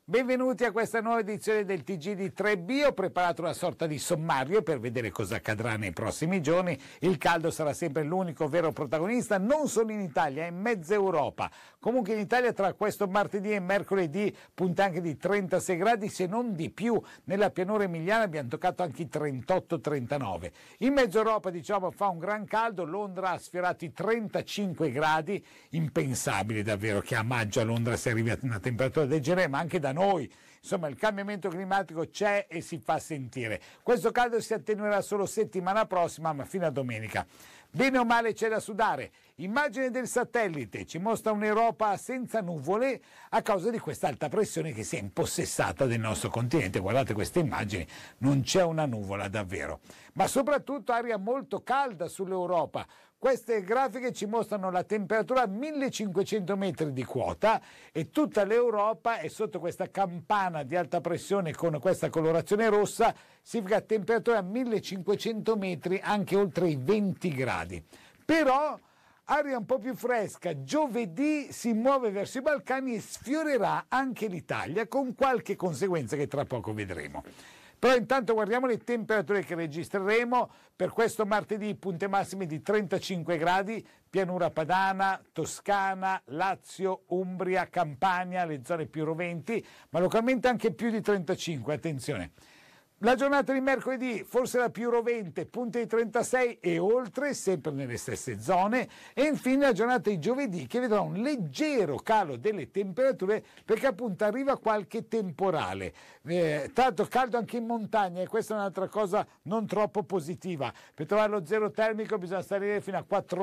Benvenuti a questa nuova edizione del TG di 3B. Ho preparato una sorta di sommario per vedere cosa accadrà nei prossimi giorni. Il caldo sarà sempre l'unico vero protagonista, non solo in Italia, in mezza Europa. Comunque in Italia tra questo martedì e mercoledì punta anche di 36 gradi, se non di più. Nella pianura emiliana abbiamo toccato anche i 38-39. In mezza Europa, diciamo, fa un gran caldo. Londra ha sfiorato i 35 gradi, impensabile davvero che a maggio a Londra si arrivi a una temperatura del genere, ma anche da noi. Insomma, il cambiamento climatico c'è e si fa sentire. Questo caldo si attenuerà solo settimana prossima, ma fino a domenica. Bene o male c'è da sudare. Immagine del satellite ci mostra un'Europa senza nuvole a causa di questa alta pressione che si è impossessata del nostro continente. Guardate queste immagini, non c'è una nuvola davvero. Ma soprattutto aria molto calda sull'Europa. Queste grafiche ci mostrano la temperatura a 1500 metri di quota e tutta l'Europa è sotto questa campana di alta pressione con questa colorazione rossa, significa temperatura a 1500 metri anche oltre i 20 gradi. Però aria un po' più fresca, giovedì si muove verso i Balcani e sfiorerà anche l'Italia con qualche conseguenza che tra poco vedremo. Però intanto guardiamo le temperature che registreremo per questo martedì, punte massime di 35 gradi, pianura padana, Toscana, Lazio, Umbria, Campania, le zone più roventi, ma localmente anche più di 35, attenzione. La giornata di mercoledì, forse la più rovente, punte di 36 e oltre, sempre nelle stesse zone. E infine la giornata di giovedì che vedrà un leggero calo delle temperature perché appunto arriva qualche temporale. Tanto caldo anche in montagna e questa è un'altra cosa non troppo positiva. Per trovare lo zero termico bisogna salire fino a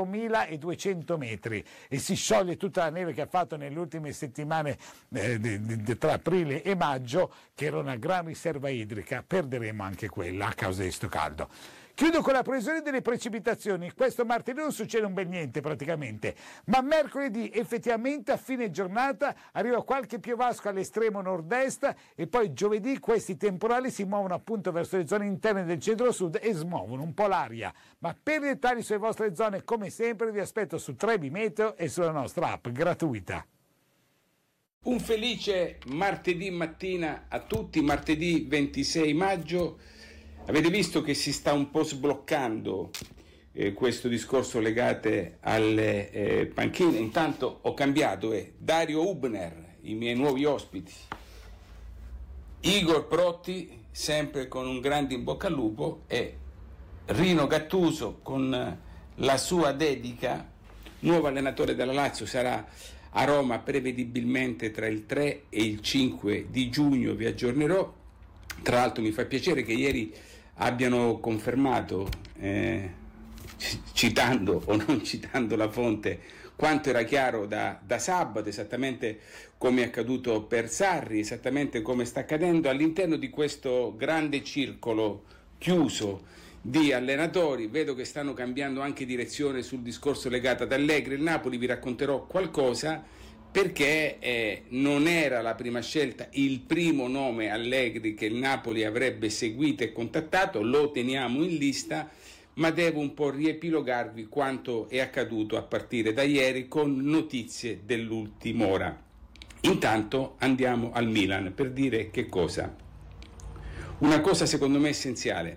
4200 metri e si scioglie tutta la neve che ha fatto nelle ultime settimane tra aprile e maggio, che era una gran riserva idrica. Perderemo anche quella a causa di sto caldo. Chiudo con la previsione delle precipitazioni. Questo martedì non succede un bel niente praticamente, ma mercoledì effettivamente a fine giornata arriva qualche piovasco all'estremo nord-est e poi giovedì questi temporali si muovono appunto verso le zone interne del centro-sud e smuovono un po' l'aria. Ma per i dettagli sulle vostre zone, come sempre, vi aspetto su 3B Meteo e sulla nostra app gratuita. Un felice martedì mattina a tutti, martedì 26 maggio. Avete visto che si sta un po' sbloccando questo discorso legato alle panchine. Intanto ho cambiato, Dario Hubner, i miei nuovi ospiti, Igor Protti, sempre con un grande in bocca al lupo, e Rino Gattuso con la sua dedica, nuovo allenatore della Lazio, sarà a Roma prevedibilmente tra il 3 e il 5 di giugno, vi aggiornerò. Tra l'altro mi fa piacere che ieri abbiano confermato, citando o non citando la fonte, quanto era chiaro da sabato, esattamente come è accaduto per Sarri, esattamente come sta accadendo all'interno di questo grande circolo chiuso di allenatori. Vedo che stanno cambiando anche direzione sul discorso legato ad Allegri. Il Napoli, vi racconterò qualcosa, perché non era la prima scelta, il primo nome Allegri che il Napoli avrebbe seguito e contattato, lo teniamo in lista, ma devo un po' riepilogarvi quanto è accaduto a partire da ieri con notizie dell'ultima ora. Intanto andiamo al Milan per dire che cosa? Una cosa secondo me essenziale.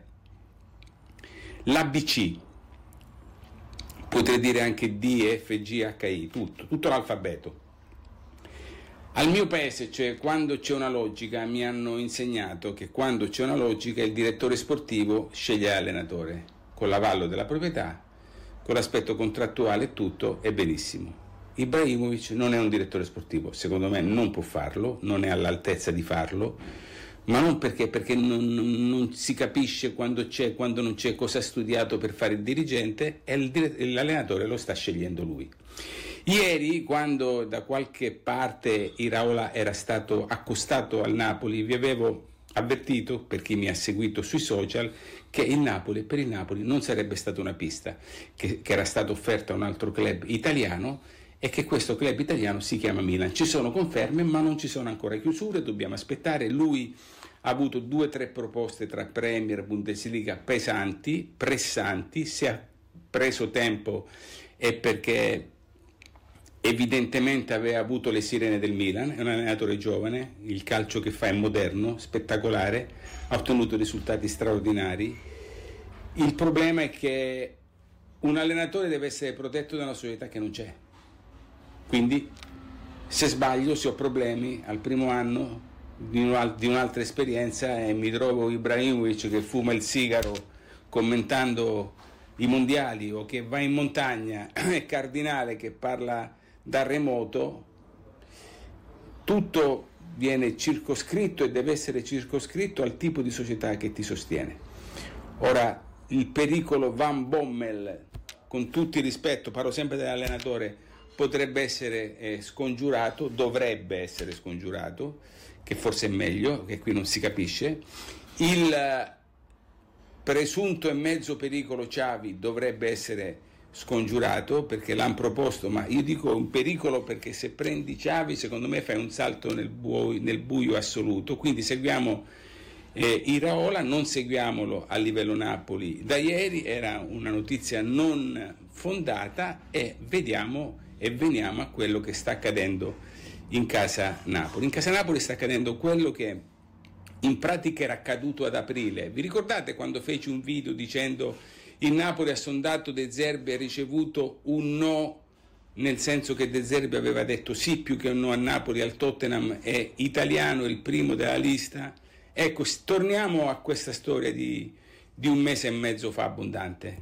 L'ABC, potrei dire anche D, E, F, G, H, I, tutto l'alfabeto. Al mio paese, cioè, quando c'è una logica, mi hanno insegnato che quando c'è una logica il direttore sportivo sceglie l'allenatore, con l'avallo della proprietà, con l'aspetto contrattuale e tutto, è benissimo. Ibrahimovic non è un direttore sportivo, secondo me non può farlo, non è all'altezza di farlo, ma non perché non si capisce quando c'è, quando non c'è, cosa ha studiato per fare il dirigente, e l'allenatore lo sta scegliendo lui. Ieri, quando da qualche parte Iraola era stato accostato al Napoli, vi avevo avvertito, per chi mi ha seguito sui social, che per il Napoli non sarebbe stata una pista che era stata offerta a un altro club italiano, e che questo club italiano si chiama Milan. Ci sono conferme, ma non ci sono ancora chiusure, dobbiamo aspettare. Lui ha avuto 2 o 3 proposte tra Premier, Bundesliga pesanti, pressanti. Se ha preso tempo è perché evidentemente aveva avuto le sirene del Milan, è un allenatore giovane, il calcio che fa è moderno, spettacolare, ha ottenuto risultati straordinari. Il problema è che un allenatore deve essere protetto da una società che non c'è. Quindi se sbaglio, se ho problemi al primo anno di un'altra esperienza e mi trovo Ibrahimovic che fuma il sigaro commentando i mondiali, o che va in montagna, e Cardinale che parla da remoto, tutto viene circoscritto e deve essere circoscritto al tipo di società che ti sostiene. Ora, il pericolo Van Bommel, con tutto il rispetto, parlo sempre dell'allenatore, potrebbe essere scongiurato, dovrebbe essere scongiurato, che forse è meglio, che qui non si capisce. Il presunto e mezzo pericolo Xavi dovrebbe essere scongiurato, perché l'hanno proposto, ma io dico un pericolo perché se prendi Xavi secondo me fai un salto nel buio assoluto. Quindi seguiamo Iraola, non seguiamolo a livello Napoli. Da ieri era una notizia non fondata e veniamo a quello che sta accadendo in casa Napoli. In casa Napoli sta accadendo quello che in pratica era accaduto ad aprile. Vi ricordate quando feci un video dicendo il Napoli ha sondato De Zerbi e ha ricevuto un no, nel senso che De Zerbi aveva detto sì più che un no a Napoli, al Tottenham è italiano, è il primo della lista. Ecco, torniamo a questa storia di un mese e mezzo fa abbondante,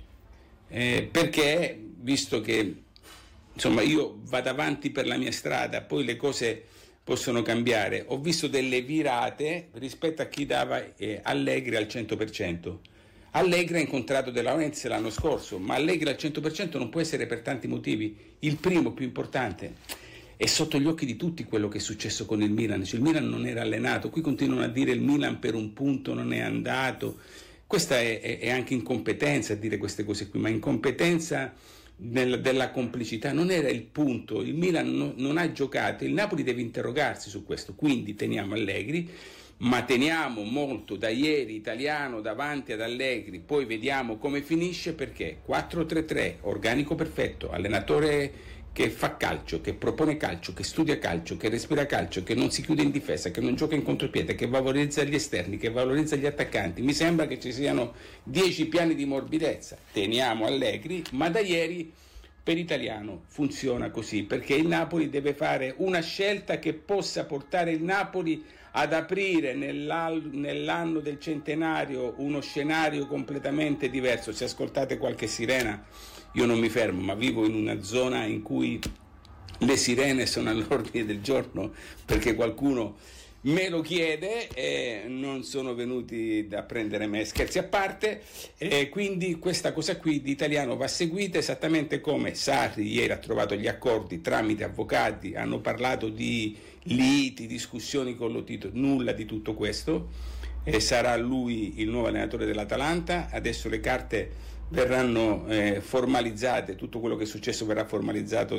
perché visto che insomma io vado avanti per la mia strada, poi le cose possono cambiare, ho visto delle virate rispetto a chi dava Allegri al 100%. Allegri ha incontrato De Laurentiis l'anno scorso, ma Allegri al 100% non può essere per tanti motivi. Il primo, più importante, è sotto gli occhi di tutti quello che è successo con il Milan. Cioè, il Milan non era allenato, qui continuano a dire il Milan per un punto non è andato. Questa è anche incompetenza a dire queste cose qui, ma incompetenza della complicità. Non era il punto, il Milan non ha giocato, il Napoli deve interrogarsi su questo, quindi teniamo Allegri, ma teniamo molto da ieri italiano davanti ad Allegri, poi vediamo come finisce, perché 4-3-3, organico perfetto, allenatore che fa calcio, che propone calcio, che studia calcio, che respira calcio, che non si chiude in difesa, che non gioca in contropiede, che valorizza gli esterni, che valorizza gli attaccanti. Mi sembra che ci siano 10 piani di morbidezza. Teniamo Allegri, ma da ieri per italiano funziona così, perché il Napoli deve fare una scelta che possa portare il Napoli ad aprire nell'anno del centenario uno scenario completamente diverso. Se ascoltate qualche sirena, io non mi fermo, ma vivo in una zona in cui le sirene sono all'ordine del giorno perché qualcuno me lo chiede e non sono venuti da prendere me, scherzi a parte, e quindi questa cosa qui di italiano va seguita, esattamente come Sarri ieri ha trovato gli accordi tramite avvocati, hanno parlato di liti, discussioni con lo Tito, nulla di tutto questo, e sarà lui il nuovo allenatore dell'Atalanta. Adesso le carte verranno formalizzate, tutto quello che è successo verrà formalizzato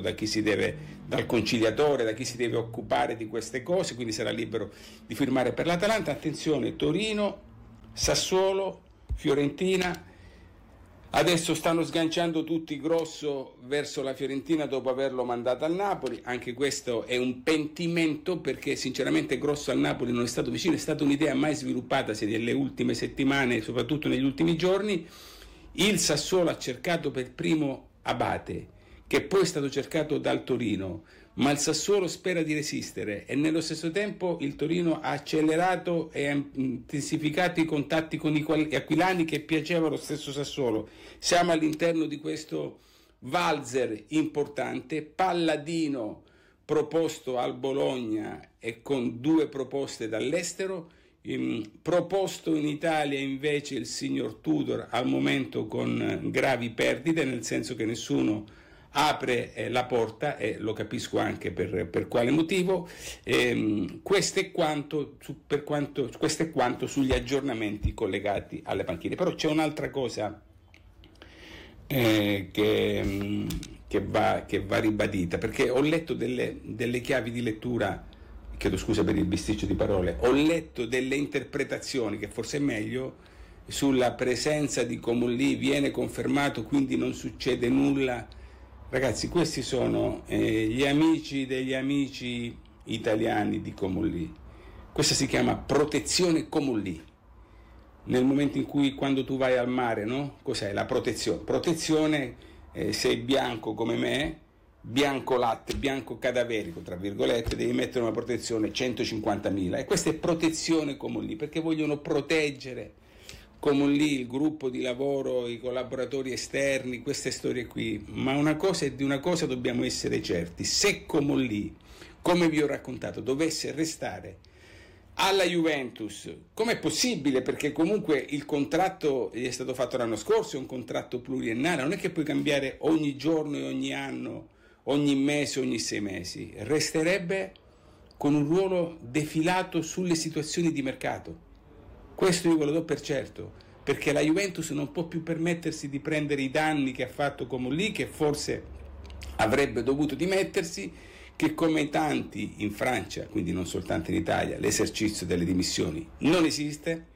dal conciliatore, da chi si deve occupare di queste cose, quindi sarà libero di firmare per l'Atalanta. Attenzione, Torino, Sassuolo, Fiorentina, adesso stanno sganciando tutti Grosso verso la Fiorentina dopo averlo mandato al Napoli. Anche questo è un pentimento, perché sinceramente Grosso al Napoli non è stato vicino, è stata un'idea mai sviluppatasi nelle ultime settimane, soprattutto negli ultimi giorni. Il Sassuolo ha cercato per primo Abate, che poi è stato cercato dal Torino, ma il Sassuolo spera di resistere, e nello stesso tempo il Torino ha accelerato e ha intensificato i contatti con gli aquilani, che piaceva lo stesso Sassuolo. Siamo all'interno di questo valzer importante. Palladino proposto al Bologna e con 2 proposte dall'estero. Proposto in Italia invece il signor Tudor, al momento con gravi perdite, nel senso che nessuno apre la porta, e lo capisco anche per quale motivo. Questo è quanto sugli aggiornamenti collegati alle panchine. Però c'è un'altra cosa che va ribadita, perché ho letto delle chiavi di lettura, chiedo scusa per il bisticcio di parole, ho letto delle interpretazioni, che forse è meglio, sulla presenza di Comolli, viene confermato, quindi non succede nulla, Ragazzi, questi sono gli amici degli amici italiani di Comolli. Questa si chiama protezione Comolli. Nel momento in cui, quando tu vai al mare, no? Cos'è la protezione? Protezione, sei bianco come me, bianco latte, bianco cadaverico, tra virgolette, devi mettere una protezione 150.000. E questa è protezione Comolli, perché vogliono proteggere Comolli, il gruppo di lavoro, i collaboratori esterni, queste storie qui. Ma di una cosa dobbiamo essere certi: se Comolli, come vi ho raccontato, dovesse restare alla Juventus, com'è possibile? Perché comunque il contratto gli è stato fatto l'anno scorso, è un contratto pluriennale, non è che puoi cambiare ogni giorno e ogni anno, ogni mese, ogni 6 mesi. Resterebbe con un ruolo defilato sulle situazioni di mercato. Questo io ve lo do per certo, perché la Juventus non può più permettersi di prendere i danni che ha fatto Comolli, che forse avrebbe dovuto dimettersi, che come tanti in Francia, quindi non soltanto in Italia, l'esercizio delle dimissioni non esiste,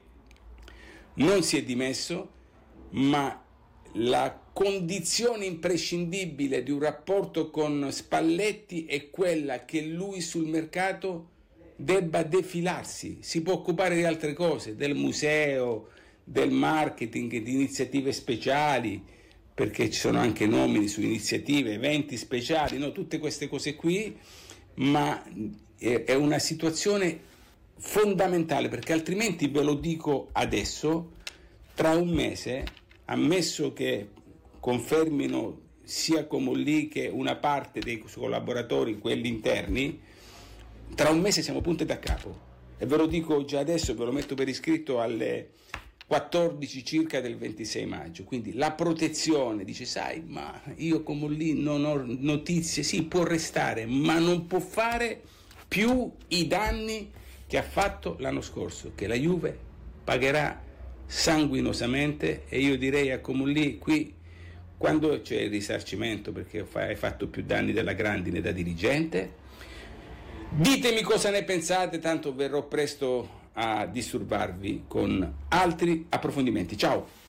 non si è dimesso, ma la condizione imprescindibile di un rapporto con Spalletti è quella che lui sul mercato debba defilarsi. Si può occupare di altre cose, del museo, del marketing, di iniziative speciali, perché ci sono anche nomini su iniziative, eventi speciali, no? Tutte queste cose qui, ma è una situazione fondamentale, perché altrimenti, ve lo dico adesso, tra un mese, ammesso che confermino sia Comolli che una parte dei collaboratori, quelli interni, tra un mese siamo punto e da capo. E ve lo dico già adesso, ve lo metto per iscritto alle 14 circa del 26 maggio. Quindi la protezione, dice, sai, ma io Comolli non ho notizie, sì, può restare, ma non può fare più i danni che ha fatto l'anno scorso, che la Juve pagherà sanguinosamente. E io direi a Comolli, qui, quando c'è il risarcimento, perché hai fatto più danni della grandine da dirigente, ditemi cosa ne pensate, tanto verrò presto a disturbarvi con altri approfondimenti. Ciao!